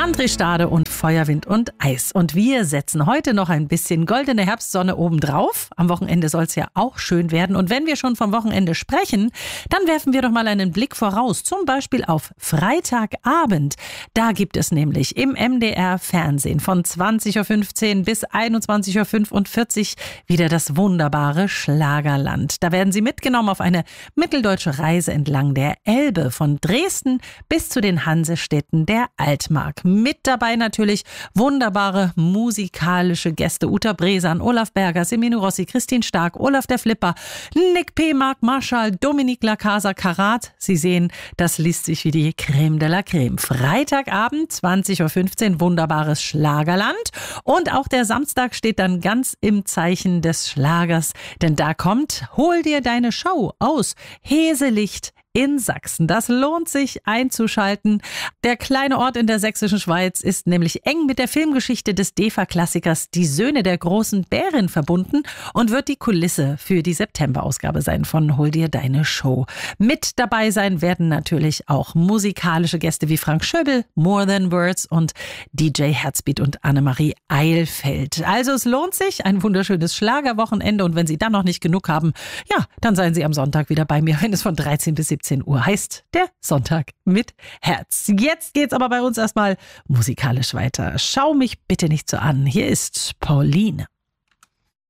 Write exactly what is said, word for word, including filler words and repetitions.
André Stade und Feuer, Wind und Eis. Und wir setzen heute noch ein bisschen goldene Herbstsonne obendrauf. Am Wochenende soll es ja auch schön werden. Und wenn wir schon vom Wochenende sprechen, dann werfen wir doch mal einen Blick voraus. Zum Beispiel auf Freitagabend. Da gibt es nämlich im M D R-Fernsehen von zwanzig Uhr fünfzehn bis einundzwanzig Uhr fünfundvierzig wieder das wunderbare Schlagerland. Da werden Sie mitgenommen auf eine mitteldeutsche Reise entlang der Elbe von Dresden bis zu den Hansestädten der Altmark. Mit dabei natürlich wunderbare musikalische Gäste. Uta Bresan, Olaf Berger, Semino Rossi, Christine Stark, Olaf der Flipper, Nick P., Marc Marschall, Dominique Lacasa, Karat. Sie sehen, das liest sich wie die Creme de la Creme. Freitagabend, zwanzig Uhr fünfzehn, wunderbares Schlagerland. Und auch der Samstag steht dann ganz im Zeichen des Schlagers. Denn da kommt Hol dir deine Show aus Heselicht in Sachsen. Das lohnt sich einzuschalten. Der kleine Ort in der sächsischen Schweiz ist nämlich eng mit der Filmgeschichte des D E F A-Klassikers Die Söhne der großen Bärin verbunden und wird die Kulisse für die September-Ausgabe sein von Hol dir deine Show. Mit dabei sein werden natürlich auch musikalische Gäste wie Frank Schöbel, More Than Words und D J Herzbeat und Annemarie Eilfeld. Also es lohnt sich, ein wunderschönes Schlagerwochenende, und wenn Sie dann noch nicht genug haben, ja, dann seien Sie am Sonntag wieder bei mir, wenn es von dreizehn bis siebzehn Uhr heißt, der Sonntag mit Herz. Jetzt geht's aber bei uns erstmal musikalisch weiter. Schau mich bitte nicht so an. Hier ist Pauline.